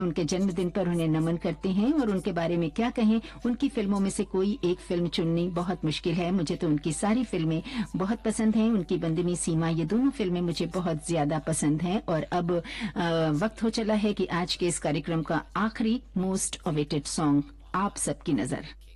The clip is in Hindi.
उनके जन्मदिन पर उन्हें नमन करते हैं और उनके बारे में क्या कहें। उनकी फिल्मों में से कोई एक फिल्म चुननी बहुत मुश्किल है। मुझे तो उनकी सारी फिल्में बहुत पसंद हैं। उनकी बंदिनी सीमा, ये दोनों फिल्में मुझे बहुत ज्यादा पसंद हैं। और अब वक्त हो चला है कि आज के इस कार्यक्रम का आखिरी मोस्ट अवेटेड सॉन्ग आप सबकी नजर।